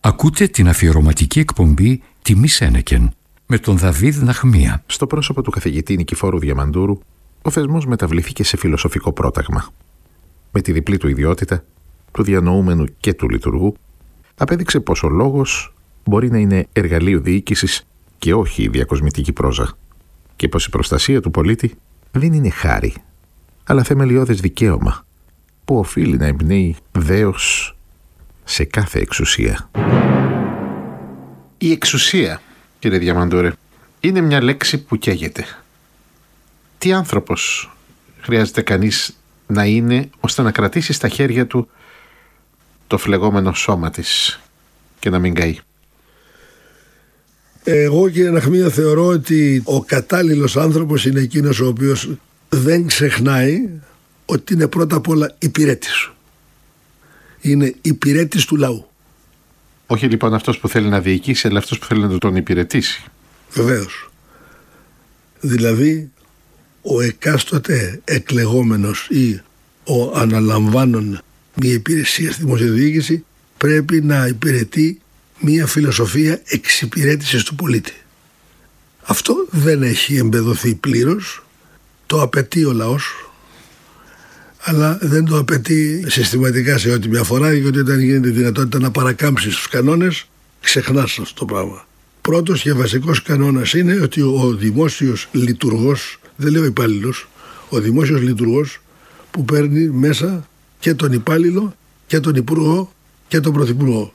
Ακούτε την αφιερωματική εκπομπή «Τιμή Σένεκεν» με τον Δαβίδ Ναχμία. Στο πρόσωπο του καθηγητή Νικηφόρου Διαμαντούρου, ο θεσμός μεταβληθήκε σε φιλοσοφικό πρόταγμα. Με τη διπλή του ιδιότητα, του διανοούμενου και του λειτουργού, απέδειξε πως ο λόγος μπορεί να είναι εργαλείο διοίκησης και όχι η διακοσμητική πρόζα, και πως η προστασία του πολίτη δεν είναι χάρη, αλλά θεμελιώδες δικαίωμα που οφείλει να εμπνέει δέος σε κάθε εξουσία. Η εξουσία, κύριε Διαμαντούρε, είναι μια λέξη που καίγεται. Τι άνθρωπος χρειάζεται κανείς να είναι ώστε να κρατήσει στα χέρια του το φλεγόμενο σώμα της και να μην καεί? Εγώ, κύριε Ναχμία, θεωρώ ότι ο κατάλληλος άνθρωπος είναι εκείνος ο οποίος δεν ξεχνάει ότι είναι πρώτα απ' όλα υπηρέτης. Είναι υπηρέτης του λαού. Όχι λοιπόν αυτός που θέλει να διοικήσει, αλλά αυτός που θέλει να τον υπηρετήσει. Βεβαίως. Δηλαδή ο εκάστοτε εκλεγόμενος ή ο αναλαμβάνων μια υπηρεσία στη δημοσιοδιοίκηση πρέπει να υπηρετεί μια φιλοσοφία εξυπηρέτησης του πολίτη. Αυτό δεν έχει εμπεδοθεί πλήρως. Το απαιτεί ο λαός, αλλά δεν το απαιτεί συστηματικά σε ό,τι μια φορά, γιατί όταν γίνεται δυνατότητα να παρακάμψεις τους κανόνες, ξεχνάς αυτό το πράγμα. Πρώτος και βασικός κανόνας είναι ότι ο δημόσιος λειτουργός, δεν λέω υπάλληλος, ο δημόσιος λειτουργός που παίρνει μέσα και τον υπάλληλο και τον υπουργό και τον πρωθυπουργό.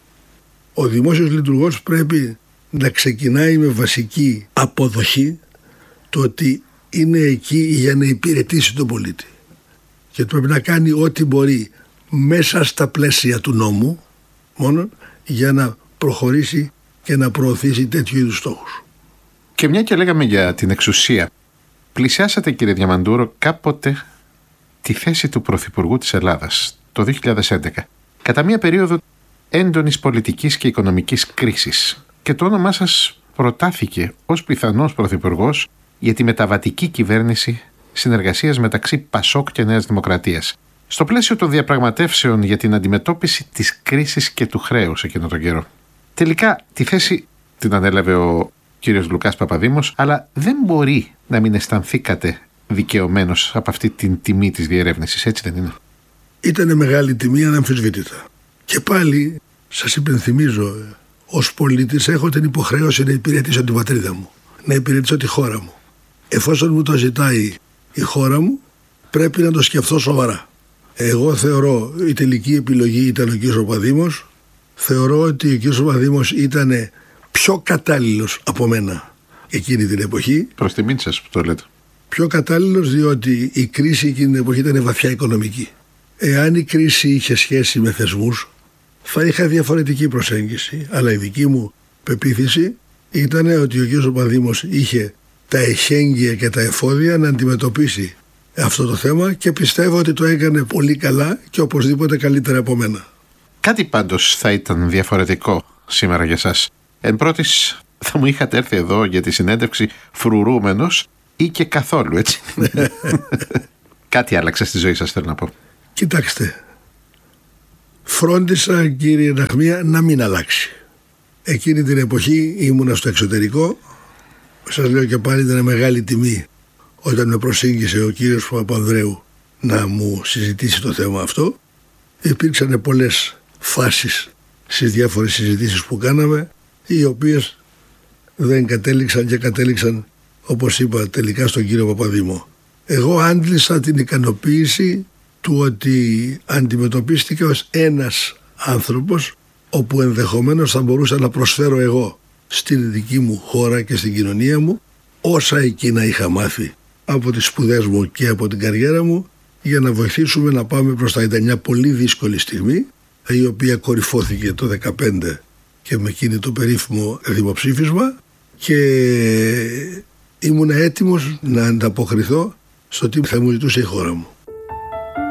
Ο δημόσιος λειτουργός πρέπει να ξεκινάει με βασική αποδοχή το ότι είναι εκεί για να υπηρετήσει τον πολίτη. Και πρέπει να κάνει ό,τι μπορεί μέσα στα πλαίσια του νόμου μόνο για να προχωρήσει και να προωθήσει τέτοιου είδους στόχους. Και μια και λέγαμε για την εξουσία, πλησιάσατε, κύριε Διαμαντούρο, κάποτε τη θέση του Πρωθυπουργού της Ελλάδας το 2011, κατά μια περίοδο έντονης πολιτικής και οικονομικής κρίσης, και το όνομά σας προτάθηκε ως πιθανός πρωθυπουργός για τη μεταβατική κυβέρνηση συνεργασίας μεταξύ Πασόκ και Νέας Δημοκρατίας, στο πλαίσιο των διαπραγματεύσεων για την αντιμετώπιση της κρίσης και του χρέους εκείνο τον καιρό. Τελικά τη θέση την ανέλαβε ο κύριος Λουκάς Παπαδήμος, αλλά δεν μπορεί να μην αισθανθήκατε δικαιωμένος από αυτή την τιμή της διερεύνησης, έτσι δεν είναι? Ήτανε μεγάλη τιμή, αναμφισβήτητα. Και πάλι σας υπενθυμίζω, ως πολίτης έχω την υποχρέωση να υπηρετήσω την πατρίδα μου, να υπηρετήσω τη χώρα μου. Εφόσον μου το ζητάει η χώρα μου, πρέπει να το σκεφτώ σοβαρά. Εγώ θεωρώ, η τελική επιλογή ήταν ο κ. Παπαδήμος. Θεωρώ ότι ο κ. Παπαδήμος ήταν πιο κατάλληλος από μένα εκείνη την εποχή. Προς τιμήν σας που το λέτε. Πιο κατάλληλος, διότι η κρίση εκείνη την εποχή ήταν βαθιά οικονομική. Εάν η κρίση είχε σχέση με θεσμούς, θα είχα διαφορετική προσέγγιση. Αλλά η δική μου πεποίθηση ήταν ότι ο κ. Παπαδήμος είχε τα εχέγγυα και τα εφόδια να αντιμετωπίσει αυτό το θέμα, και πιστεύω ότι το έκανε πολύ καλά και οπωσδήποτε καλύτερα από μένα. Κάτι πάντως θα ήταν διαφορετικό σήμερα για σας. Εν πρώτης, θα μου είχατε έρθει εδώ για τη συνέντευξη φρουρούμενος ή και καθόλου, έτσι? Κάτι άλλαξε στη ζωή σας, θέλω να πω. Κοιτάξτε, φρόντισα, κύριε Ναχμία, να μην αλλάξει. Εκείνη την εποχή ήμουνα στο εξωτερικό. Σας λέω και πάλι, ήταν μεγάλη τιμή όταν με προσήγησε ο κύριος Παπανδρέου να μου συζητήσει το θέμα αυτό. Υπήρξαν πολλές φάσεις στις διάφορες συζητήσεις που κάναμε, οι οποίες δεν κατέληξαν και κατέληξαν, όπως είπα, τελικά στον κύριο Παπαδήμο. Εγώ άντλησα την ικανοποίηση του ότι αντιμετωπίστηκα ως ένας άνθρωπος όπου ενδεχομένως θα μπορούσα να προσφέρω εγώ στην δική μου χώρα και στην κοινωνία μου όσα εκείνα είχα μάθει από τις σπουδές μου και από την καριέρα μου, για να βοηθήσουμε να πάμε προς τα. Ήταν μια πολύ δύσκολη στιγμή, η οποία κορυφώθηκε το 2015 και με εκείνη το περίφημο δημοψήφισμα, και ήμουν έτοιμος να ανταποκριθώ στο τι θα μου ζητούσε η χώρα μου.